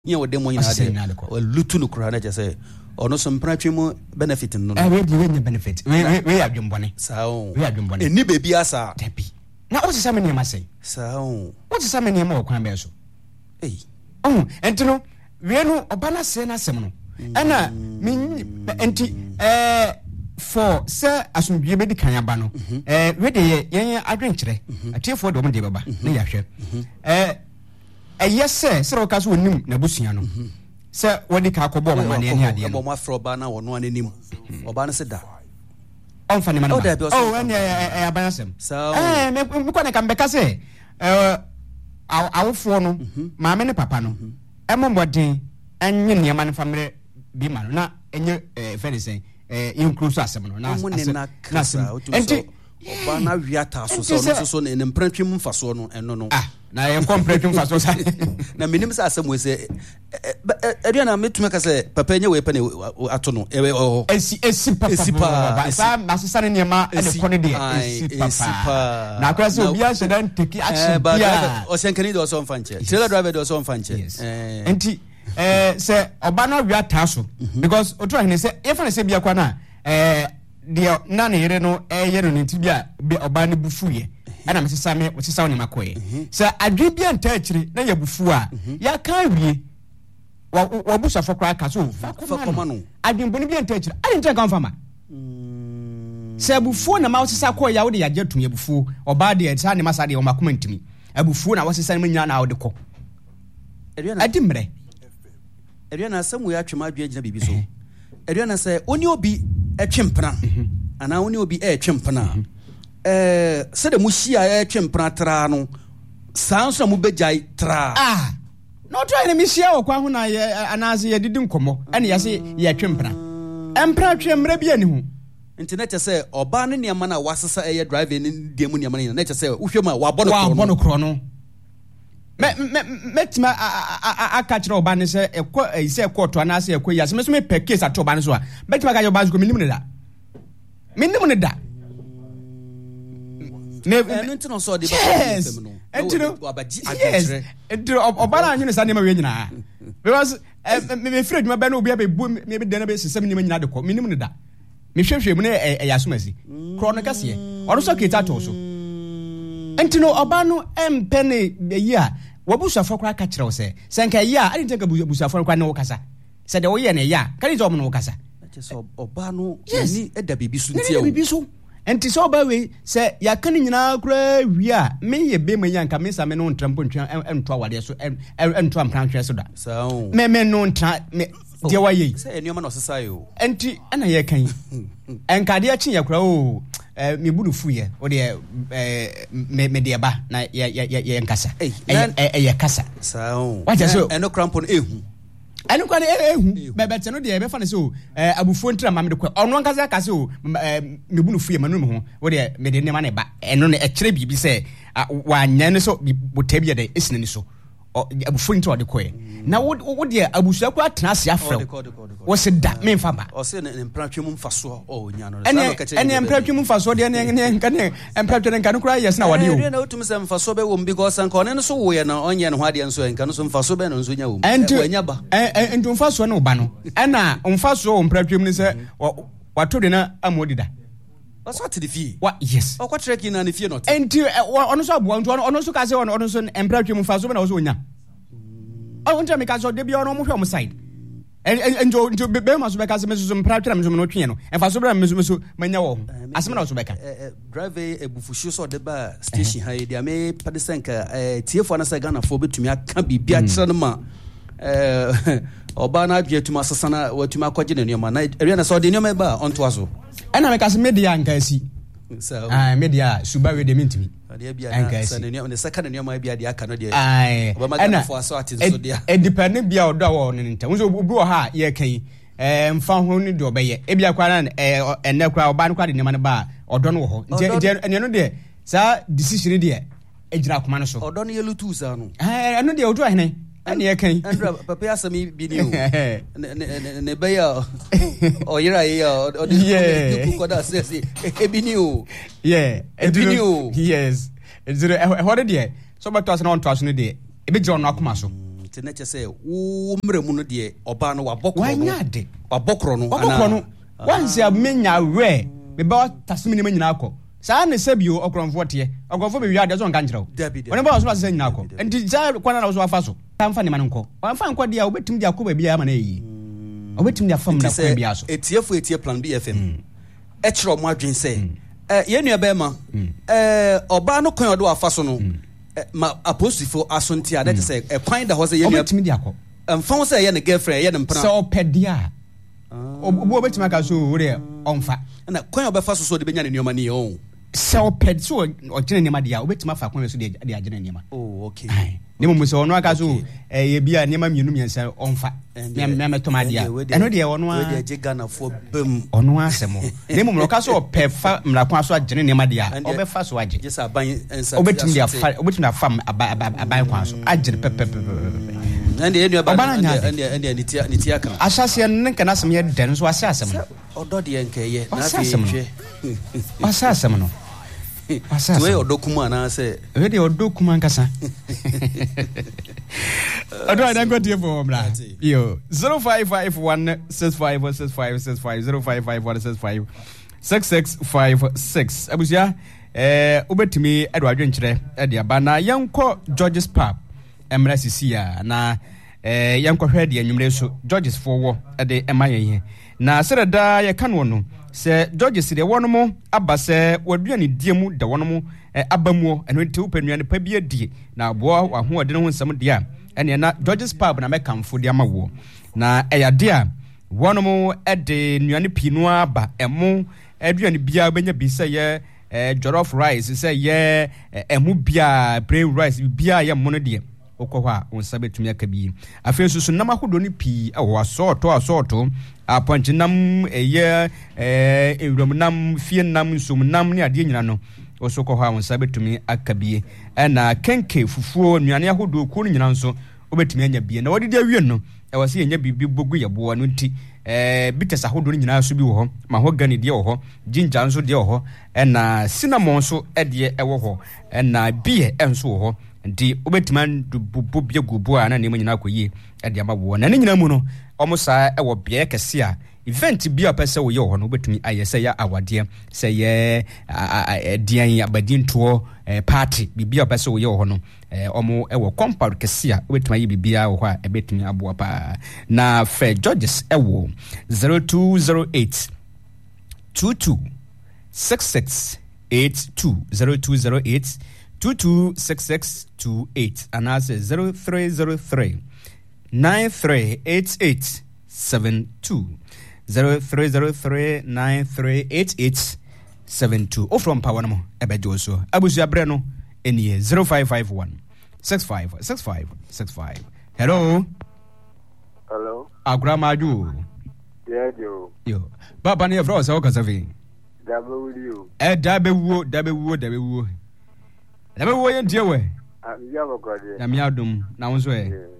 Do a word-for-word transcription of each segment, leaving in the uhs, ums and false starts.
ye wo demo ina de o lutu no kura na je say ono so mpratwe mu benefit no eh we we benefit we we adwumbone sa o we adwumbone eni bebi asa debi na o se me niam asai sa o o se me niam o kwan be so eh oh entino we no obana se na asem no ena me enti eh for sir asumdue be di kan aba no eh we de yen adwenkyere atiefo de mo de baba na yahwe eh eh say sir o ka so onim na busua no sir wodi ka akọbọ mo ne ani ade no obo mo afro ba na wono anenim oba no se da on fani man oh ene eh abanasem eh me ko ne kan be ka se eh awofo no maame ne papa no emomboden enye ne ma ne famre bi ma no na enye eh fere sen eh include asem no na asem enti oba na wiata so so so so ne mpratwe mu mfaso no eno no ah na yen completely mfaso sa na minim sa asem we se area na metume ka se papa enye we pa ne ato no esi esi papa esi pa sa masesa ne niema ene kone de esi papa na kwa se obi a shedan take action bia o senkani do so mfanche trailer driver do so mfanche eh enti eh se oba na wiata so because otu ahene se efa ne se bia kwa na eh de na ne yere no eh yere no ntibia oba ne bufuye ana mesesa me wosesa woni makoye se adwe bia nta akire na ya bufu a ya kan wie wa busa fokra ka so fakoma no adwe boni bia nta akire ani nta kan fama se bufu na ma wosesa koye ya wode ya je tum ya bufu oba de sa ne masa de o makoma ntimi abufu na wosesa ne nya na wode ko adimre eria na samu ya twema adwe gina bibi so eria na se oni obi etwempena ana oni obi etwempena eh se de muhia etwempena tra no sanso mu begai tra ah no try na mihia wo kwa ho na anaze ye didi nkomo ene ya se ye twempena empra twemra bia ni hu internet se oba ne niam na wasesa eye drive ne de mu niam na na se wohwem a wa bono wa bono kro no me me metima aka kire oba ne se ekọ ise ekọ na se ekọ ya se me so me pe case ato oba ne so a metima ka yo ba so minim ne da minim ne da ne ntino so de ba no entino abaji agere entino oba na anyu ne sa ne ma we nyina because me free dwuma ba na obi abebu me be dana be sesem ne ma nyina de ko minim ne da me hwehwe mu ne e ya somasi kro no kase oro so keta to so entino oba no empe ne yi a wabusa fokra ka kire wo se senka yi a ani take busa fokra ne wo kasa se de wo ye ne ya ka ni zo mo no wo kasa so oba no ni eda bibi su ntie o bibi su enti so oba we se ya kan nyina kura wi a me ye be me yanka me sa me no ntrampo ntwa ento awade so ento ampran hwe so da so me me no ntra me de wa ye se enioma no sesa yo enti ana ye kan enka de achi ya kura o eh me budu fuye o de eh me me de ba na ya ya ya nkasa eh ya kasa so what so eno crampon ehu anu kwa ehu bebete no de be fa ne so eh abufuo ntira ma me de kwa ono nkasa ka so me bunu fuye manu me ho wo de me de ne ma ne ba eno ne e kire bibi se wa nya ne so botabia de esine ni so abufuo ntira de kwa na wo de abusu kwa tena se afre wo se da me mfa ba o se ne mpratwe mu mfaso o nya no sa no ka ene mpratwe mu mfaso de ne ne nka ne mpratwe ne nka no kura yes na wade o e na otum se mfaso be wo because anka ne so wo ye na onye ne ho ade nso nka no so mfaso be no nso nya wo e nya ba e ntu mfaso ne oba no ena mfaso o mpratwe mu ne se wato de na amodida What's what the fee? What yes. O kwa trek na ne fie not. Enti ono so abuo ntu ono so ka se ono so mpratwe mu mfaso be na wo so nya. I want to make us de bia no mo hwe mo side. And jo jo be ma so be ka se me so mpratwe na me so no twe no. Enfa so be me so me so manya wo. Asem na so be ka. Drive e bufushu so de ba station ha dia me padesenka eh tiefo na se Ghana fo betumi aka bibia kire no ma eh oba na adwe tuma sasana watuma akwaje ne nioma na area na so de nioma ba onto aso. Ena me ka se media nka si. So ah media suba we de mintimi. Dia bia na se ne nioma ne saka ne nioma bia dia aka no dia. Ai. Oba magana fo aso ati so dia. E depend bia odo wo ne nta. Wo obi wo ha ye kan eh mfa ho ni de obeye. E bia kwa na eh enne kwa oba no kwa de nioma ne ba odo no wo ho. Nti ene no de sa decision de e gira akoma no so. Odo no ye lutu sa no. Eh eno de odo ahene. Ani ye kan. Andra papa asami bi ni o. Ne ne be ya. O yira ye ya o de ku ko da se se e bi ni o. Yeah, e bi ni o. Yes. Ezero e ho de de so beto as na on to as no de e be gira no akoma so. te na che say wo mre mu no de oba no wabokro no wanyade wabokro no wabokro no wanse amenya we me ba tasemi ne nyina akọ saa ne sabio okronfo te okronfo be wiade so nka nkyerɛw one ba so ba se nyina akọ enti za kwana na so afa so amfa ne ma nko amfa nko dia obetim dia akọ ba bia ma na yi obetim dia fam na ko bia so etiefo etie plan B F M e kyerɛ mo adwen sɛ eh ye nua ba ma eh oba no kwan odo afa so no ma apostifo asonti ade te sɛ e kwan da ho sɛ ye nua obetim dia akọ amfa ho sɛ ye ne girlfriend ye ne mpena so opedia obo obetim aka so wore onfa na kwan obefa so so de benya ne nyoma ne o sɛ oped so ɔgyina nneɛma deɛ a wobɛtumi afa kwan so de de agyina nneɛma oh okay ne mo sɛ ɔno aka so ɛyɛ bi a nneɛma mmienu mmiɛnsa ɔmfa me me to ma deɛ ɛno deɛ ɔno a we de Ghana fo bam ɔno asɛm ne mo ɔka so ɔpɛ fa mmra kwan so agyina nneɛma deɛ a ɔbɛfa so agye just aban ensa ɔbɛtumi de afa ɔbɛtumi afa aban kwan so agyina pɛpɛpɛ and the enu ba and and and nitia nitia kan asase ne kana asɛm yɛ den so asɛ asɛm no ɔdɔ de nkɛyɛ na afei hwɛ asɛ asɛm no asɛ asɛm we ɔdɔ kuma na sɛ we de ɔdɔ kuma nkasa ɔdɔ adan ko tie for bra yo zero five five one six five six five six five zero five five one six five six six five six abusia eh obetumi ɛdo adwenkyerɛ ɛde aba na yɛnkɔ George's Pub emra sisi a na eh yankɔhwɛ de anwumre so Georges fo wo de ema yɛn na sɛda yɛ kan wo no sɛ Georges de wɔn mo aba sɛ waduane die mu da wɔn mo abamuo ɛno nti upanuane pa bi adie na aboa ahoɔde no ho nsɛm de a ɛne na Georges Pub na mɛkamfo de ama wo na ɛyɛ de a wɔn mo de nuane pii no aba ɛmo aduane bia benya bi sɛ yɛ eh jollof rice sɛ yɛ ɛmo bia plain rice bia yɛ mo no de okɔ hɔ a onsa betumi aka bi afei nso so nam ahodo ne pii ɛwɔ asɔɔtɔ asɔɔtɔ apɔnkye nam ɛyɛ ɛɛ ewuram nam fie nam nsom nam ne adeɛ nyina no oso kɔ hɔ a onsa betumi aka bi ɛna kenke fufuo nnuane ahodo ku no nyina nso obetumi anya bi na wɔde de awie no ɛwɔ sɛ yɛnya bibi bogu yɛboa no nti ɛɛ bitters ahodo no nyina so bi wɔ hɔ mahogany deɛ wɔ hɔ ginger nso deɛ wɔ hɔ ɛna cinnamon nso ɛdeɛ ɛwɔ hɔ ɛna beer ɛnso wɔ hɔ nti obetuma bubu bia gubu a na ne nyina akɔyie ɛde ama wo na ne nyina mu no ɔmo saa ɛwɔ bea kɛse a event bia pɛ sɛ wo yɛ hɔ no obetumi ayɛ sɛ yɛ awadeɛ sɛ yɛ ɛdian abadintoɔ party bibia pɛ sɛ wo yɛ hɔ no ɔmo ɛwɔ compound kɛse a obetuma yɛ bibia wɔ hɔ a ɛbetumi aboa pa na fɛ Georges ɛwɔ zero two zero eight two two six six eight two zero two zero eight two two six six two eight and I say zero three zero three nine three eight eight seven two zero three zero three nine three eight eight seven two. Oh, from Pawanamo, Ebejoso, Abusia Breno, any zero five five one six five six five six five. Hello. Hello. Our grandma do. Yeah, you. Yo, Baba near Frost, how can I say? Double you. Eh, Dabby Woo, Dabby Woo, Dabby Woo. Dabby Woo, and dear way. I'm Yabba. I'm Yadum, now so.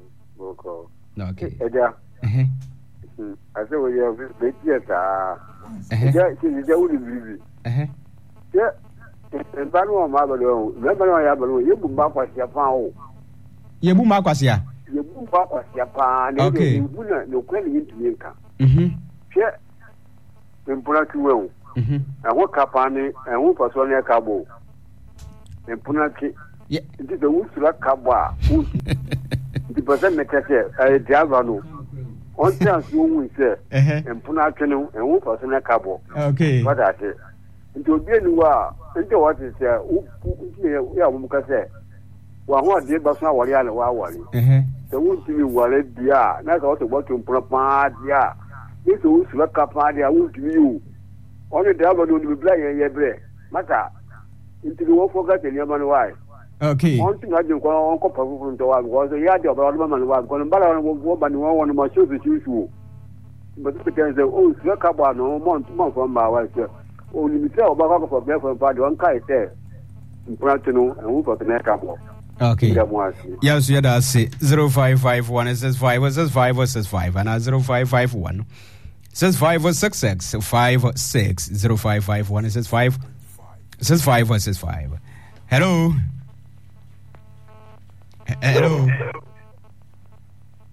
No, okay. I said, well, you have this big theater. Yeah, she's a woody baby. Yeah, and Bano Mabalo, remember I have a little boom back was your pound. You boom back was ya. You boom back was your pound. Okay, you wouldn't no credit into Yinka. Hm. Yeah, then put out well. And what capani and who was on your cabo. And Punaki. Yeah, it is a wood to that cabwa. The person make us a diavano. On chance you will say, and Punakano and who was on a cabo. Okay, what I say. Into being well, into what is there, we are Mukase. Well, what did Basna Walian Wawali? The wood to be wallet, dear, not also what to propad, yeah. This will select up, I won't you. Only the other will be playing your bread. Matter. Into the work forgot in your man wife. Okay. One thing I didn't go on couple from the one was a yard of our woman was going to balance one one of my shoes as usual. But the can say, oh, look up on no month month from my wife. Only me tell about for breakfast party one kite there. In Prantono and who for the neck up. Okay. Yes, yeah, that's it. Zero five five one S S five S S five S S five and zero five five one says five or six six five six zero five five one S S five S S five S S five. Hello. Hello.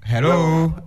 Hello.